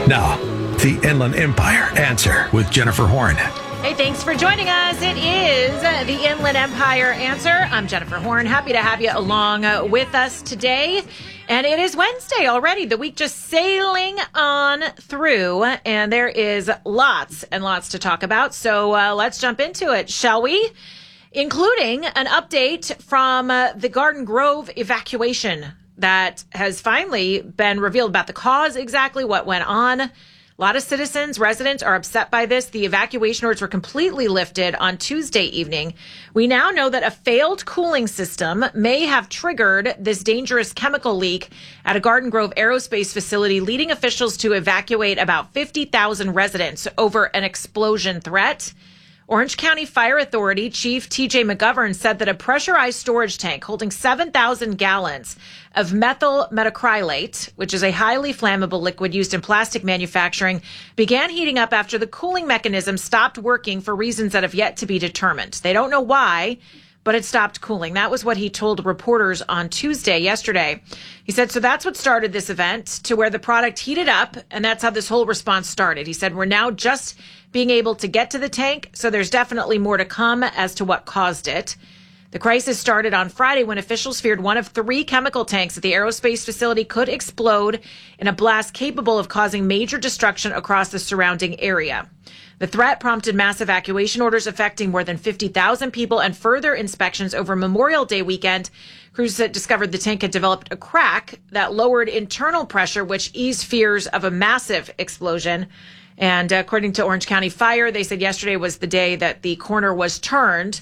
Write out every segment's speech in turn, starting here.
Now, the Inland Empire Answer with Jennifer Horn. Hey, thanks for joining us. It is the Inland Empire Answer. I'm Jennifer Horn. Happy to have you along with us today. And it is Wednesday already. The week just sailing on through. And there is lots and lots to talk about. So let's jump into it, shall we? Including an update from the Garden Grove evacuation that has finally been revealed about the cause, exactly what went on. A lot of citizens, residents are upset by this. The evacuation orders were completely lifted on Tuesday evening. We now know that a failed cooling system may have triggered this dangerous chemical leak at a Garden Grove aerospace facility, leading officials to evacuate about 50,000 residents over an explosion threat. Orange County Fire Authority Chief TJ McGovern said that a pressurized storage tank holding 7,000 gallons of methyl methacrylate, which is a highly flammable liquid used in plastic manufacturing, began heating up after the cooling mechanism stopped working for reasons that have yet to be determined. They don't know why, but it stopped cooling. That was what he told reporters on yesterday. He said, so that's what started this event, to where the product heated up, and that's how this whole response started. He said, we're now just being able to get to the tank, so there's definitely more to come as to what caused it. The crisis started on Friday when officials feared one of 3 chemical tanks at the aerospace facility could explode in a blast capable of causing major destruction across the surrounding area. The threat prompted mass evacuation orders affecting more than 50,000 people and further inspections over Memorial Day weekend. Crews that discovered the tank had developed a crack that lowered internal pressure, which eased fears of a massive explosion. And according to Orange County Fire, they said yesterday was the day that the corner was turned.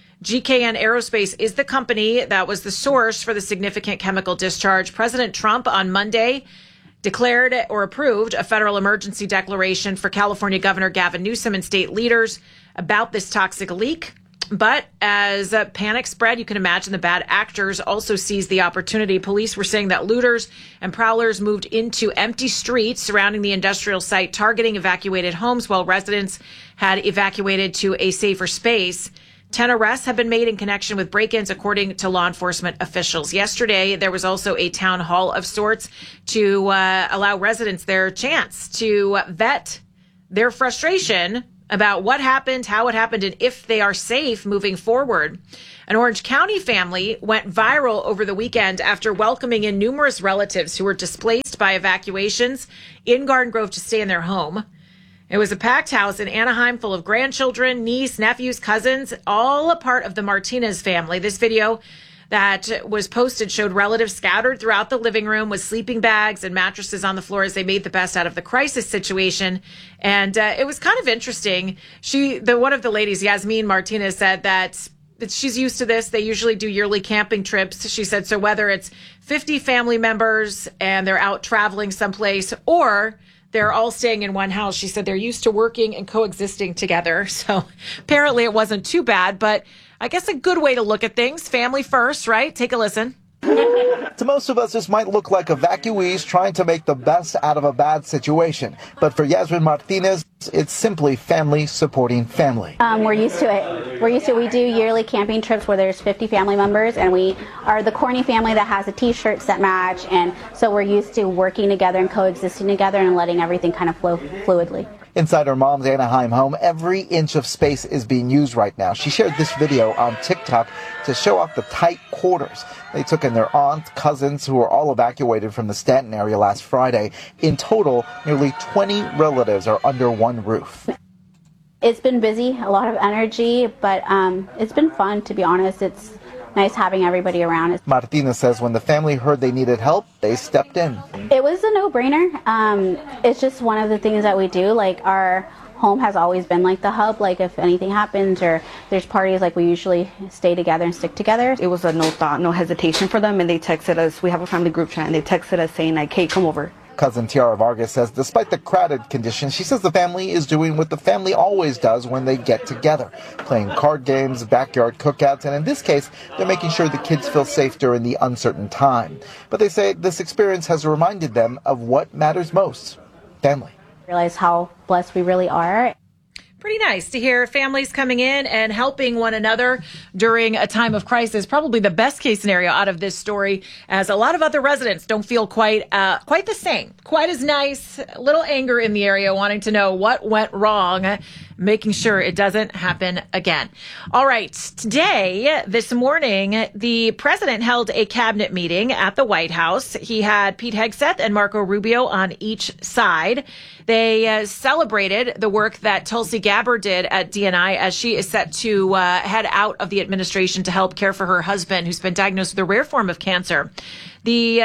GKN Aerospace is the company that was the source for the significant chemical discharge. President Trump on Monday declared or approved a federal emergency declaration for California Governor Gavin Newsom and state leaders about this toxic leak. But as panic spread, you can imagine the bad actors also seized the opportunity. Police were saying that looters and prowlers moved into empty streets surrounding the industrial site, targeting evacuated homes while residents had evacuated to a safer space. 10 arrests have been made in connection with break-ins, according to law enforcement officials. Yesterday, there was also a town hall of sorts to allow residents their chance to vet their frustration about what happened, how it happened, and if they are safe moving forward. An Orange County family went viral over the weekend after welcoming in numerous relatives who were displaced by evacuations in Garden Grove to stay in their home. It was a packed house in Anaheim full of grandchildren, niece, nephews, cousins, all a part of the Martinez family. This video that was posted showed relatives scattered throughout the living room with sleeping bags and mattresses on the floor as they made the best out of the crisis situation. And it was kind of interesting. One of the ladies, Yasmin Martinez, said that she's used to this. They usually do yearly camping trips. She said, so whether it's 50 family members and they're out traveling someplace or they're all staying in one house, she said they're used to working and coexisting together. So apparently it wasn't too bad, but I guess a good way to look at things. Family first, right? Take a listen. To most of us, this might look like evacuees trying to make the best out of a bad situation. But for Yasmin Martinez, it's simply family supporting family. We're used to it. We do yearly camping trips where there's 50 family members, and we are the Corny family that has the t-shirts that match. And so we're used to working together and coexisting together and letting everything kind of flow fluidly. Inside her mom's Anaheim home, every inch of space is being used right now. She shared this video on TikTok to show off the tight quarters. They took in their aunt, cousins, who were all evacuated from the Stanton area last Friday. In total, nearly 20 relatives are under one roof. It's been busy, a lot of energy, but it's been fun, to be honest. It's nice having everybody around. Martinez says when the family heard they needed help, they stepped in. It was a no-brainer. It's just one of the things that we do. Like, our home has always been like the hub. Like, if anything happens or there's parties, like, we usually stay together and stick together. It was a no thought, no hesitation for them, and they texted us. We have a family group chat, and they texted us saying, like, hey, come over. Cousin Tiara Vargas says despite the crowded conditions, she says the family is doing what the family always does when they get together, playing card games, backyard cookouts, and in this case, they're making sure the kids feel safe during the uncertain time. But they say this experience has reminded them of what matters most: family. Realize how blessed we really are. Pretty nice to hear families coming in and helping one another during a time of crisis. Probably the best case scenario out of this story, as a lot of other residents don't feel quite the same, quite as nice. A little anger in the area, wanting to know what went wrong, making sure it doesn't happen again. All right. Today, this morning, the president held a cabinet meeting at the White House. He had Pete Hegseth and Marco Rubio on each side. They celebrated the work that Tulsi Gabbard did at DNI as she is set to head out of the administration to help care for her husband, who's been diagnosed with a rare form of cancer. The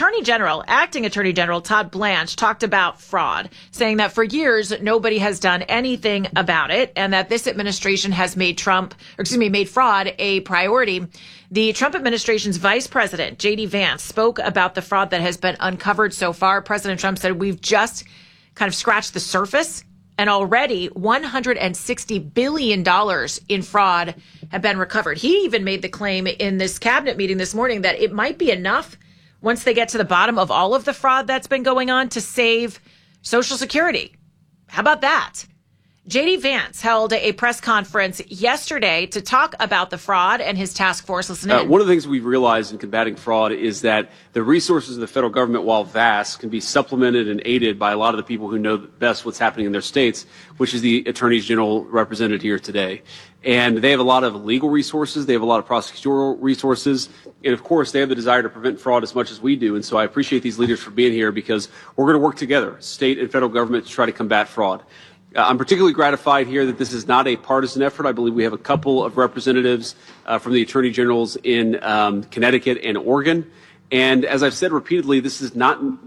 acting Attorney General Todd Blanche talked about fraud, saying that for years nobody has done anything about it, and that this administration has made fraud a priority. The Trump administration's vice president, J.D. Vance, spoke about the fraud that has been uncovered so far. President Trump said, "We've just kind of scratched the surface, and already $160 billion in fraud have been recovered." He even made the claim in this cabinet meeting this morning that it might be enough, once they get to the bottom of all of the fraud that's been going on, to save Social Security. How about that? J.D. Vance held a press conference yesterday to talk about the fraud and his task force. Listen in. One of the things we've realized in combating fraud is that the resources of the federal government, while vast, can be supplemented and aided by a lot of the people who know best what's happening in their states, which is the attorneys general represented here today. And they have a lot of legal resources. They have a lot of prosecutorial resources. And, of course, they have the desire to prevent fraud as much as we do. And so I appreciate these leaders for being here, because we're going to work together, state and federal government, to try to combat fraud. I'm particularly gratified here that this is not a partisan effort. I believe we have a couple of representatives from the attorney generals in Connecticut and Oregon. And as I've said repeatedly, this should not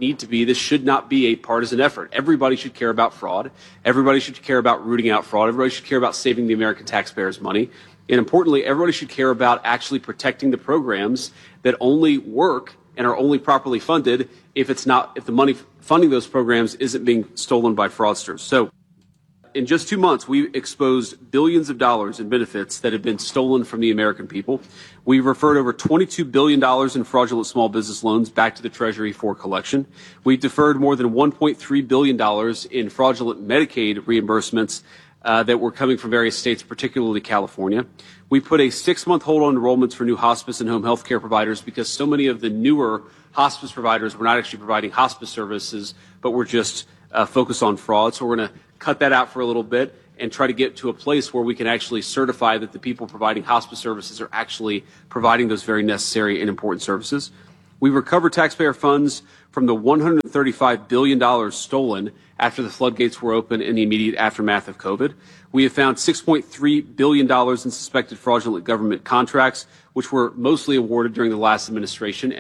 be a partisan effort. Everybody should care about fraud. Everybody should care about rooting out fraud. Everybody should care about saving the American taxpayers' money. And importantly, everybody should care about actually protecting the programs that only work and are only properly funded if the money funding those programs isn't being stolen by fraudsters. So, in just 2 months, we exposed billions of dollars in benefits that have been stolen from the American people. We've referred over $22 billion in fraudulent small business loans back to the Treasury for collection. We've deferred more than $1.3 billion in fraudulent Medicaid reimbursements that were coming from various states, particularly California. We put a 6-month hold on enrollments for new hospice and home health care providers, because so many of the newer hospice providers were not actually providing hospice services, but were just focused on fraud. So we're going to cut that out for a little bit and try to get to a place where we can actually certify that the people providing hospice services are actually providing those very necessary and important services. We recovered taxpayer funds from the $135 billion stolen after the floodgates were open in the immediate aftermath of COVID. We have found $6.3 billion in suspected fraudulent government contracts, which were mostly awarded during the last administration,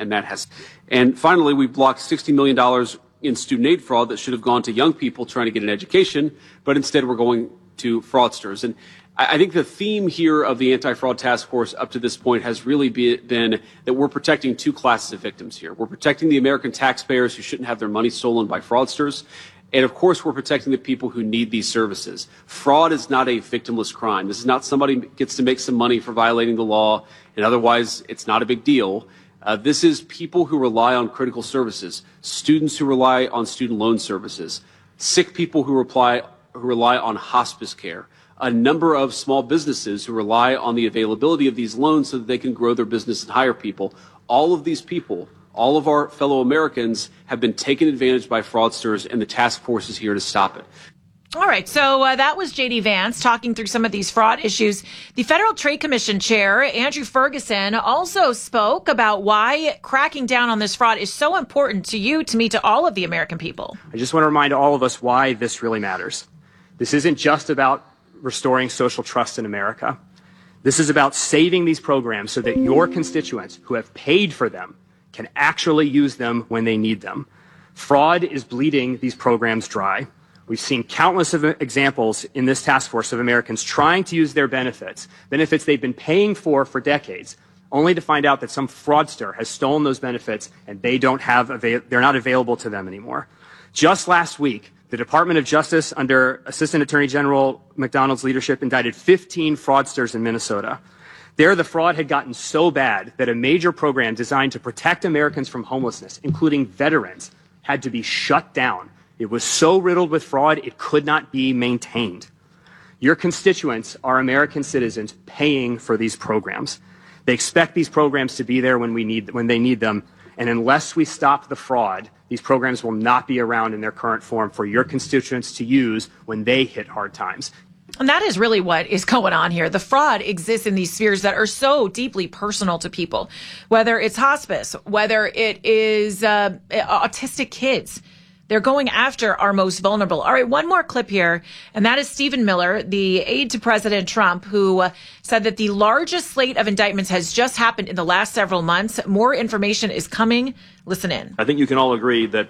and finally, we blocked $60 million in student aid fraud that should have gone to young people trying to get an education, but instead we're going to fraudsters. And I think the theme here of the anti-fraud task force up to this point has really been that we're protecting two classes of victims here. We're protecting the American taxpayers who shouldn't have their money stolen by fraudsters. And of course, we're protecting the people who need these services. Fraud is not a victimless crime. This is not somebody gets to make some money for violating the law, and otherwise it's not a big deal. This is people who rely on critical services, students who rely on student loan services, sick people who rely on hospice care, a number of small businesses who rely on the availability of these loans so that they can grow their business and hire people. All of these people, all of our fellow Americans, have been taken advantage by fraudsters, and the task force is here to stop it. All right. So that was J.D. Vance talking through some of these fraud issues. The Federal Trade Commission chair, Andrew Ferguson, also spoke about why cracking down on this fraud is so important to you, to me, to all of the American people. I just want to remind all of us why this really matters. This isn't just about restoring social trust in America. This is about saving these programs so that your constituents who have paid for them can actually use them when they need them. Fraud is bleeding these programs dry. We've seen countless of examples in this task force of Americans trying to use their benefits they've been paying for decades, only to find out that some fraudster has stolen those benefits and they're not available to them anymore. Just last week, the Department of Justice, under Assistant Attorney General McDonald's leadership, indicted 15 fraudsters in Minnesota. There, the fraud had gotten so bad that a major program designed to protect Americans from homelessness, including veterans, had to be shut down. It was so riddled with fraud, it could not be maintained. Your constituents are American citizens paying for these programs. They expect these programs to be there when they need them. And unless we stop the fraud, these programs will not be around in their current form for your constituents to use when they hit hard times. And that is really what is going on here. The fraud exists in these spheres that are so deeply personal to people, whether it's hospice, whether it is autistic kids. They're going after our most vulnerable. All right, one more clip here, and that is Stephen Miller, the aide to President Trump, who said that the largest slate of indictments has just happened in the last several months. More information is coming. Listen in. I think you can all agree that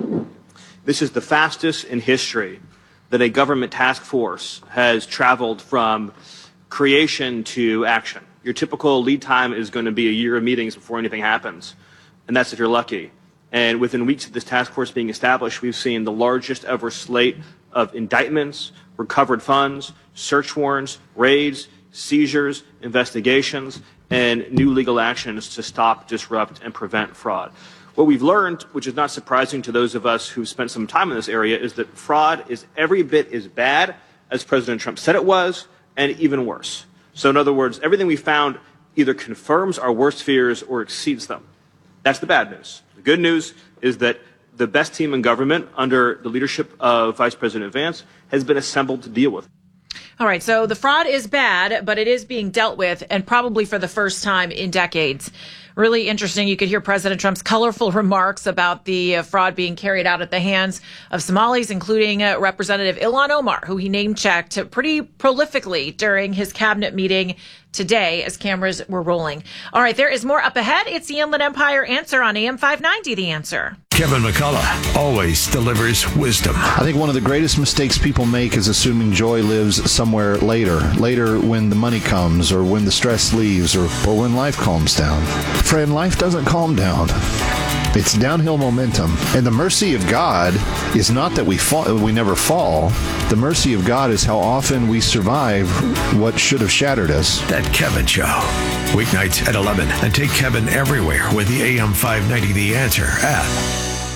this is the fastest in history that a government task force has traveled from creation to action. Your typical lead time is going to be a year of meetings before anything happens, and that's if you're lucky. And within weeks of this task force being established, we've seen the largest ever slate of indictments, recovered funds, search warrants, raids, seizures, investigations, and new legal actions to stop, disrupt, and prevent fraud. What we've learned, which is not surprising to those of us who've spent some time in this area, is that fraud is every bit as bad as President Trump said it was, and even worse. So in other words, everything we found either confirms our worst fears or exceeds them. That's the bad news. The good news is that the best team in government under the leadership of Vice President Vance has been assembled to deal with it. All right, so the fraud is bad, but it is being dealt with, and probably for the first time in decades. Really interesting. You could hear President Trump's colorful remarks about the fraud being carried out at the hands of Somalis, including Representative Ilhan Omar, who he name-checked pretty prolifically during his cabinet meeting today as cameras were rolling. All right, there is more up ahead. It's the Inland Empire Answer on AM 590, The Answer. Kevin McCullough always delivers wisdom. I think one of the greatest mistakes people make is assuming joy lives somewhere later when the money comes, or when the stress leaves, or when life calms down. Friend, life doesn't calm down. It's downhill momentum. And the mercy of God is not that we never fall. The mercy of God is how often we survive what should have shattered us. That Kevin Show. Weeknights at 11. And take Kevin everywhere with the AM 590 The Answer app.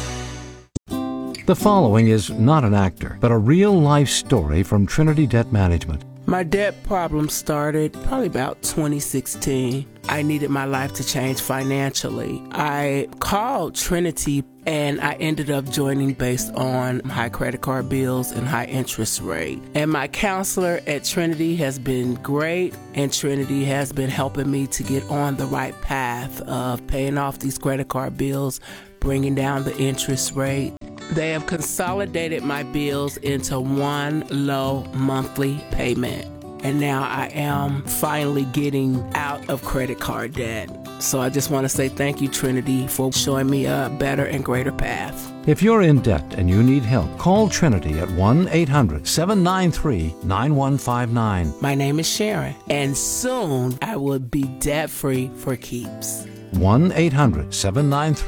The following is not an actor, but a real-life story from Trinity Debt Management. My debt problem started probably about 2016. I needed my life to change financially. I called Trinity and I ended up joining based on high credit card bills and high interest rate. And my counselor at Trinity has been great, and Trinity has been helping me to get on the right path of paying off these credit card bills, bringing down the interest rate. They have consolidated my bills into one low monthly payment. And now I am finally getting out of credit card debt. So I just want to say thank you, Trinity, for showing me a better and greater path. If you're in debt and you need help, call Trinity at 1-800-793-9159. My name is Sharon, and soon I will be debt-free for keeps.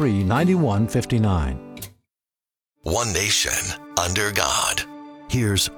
1-800-793-9159. One nation under God. Here's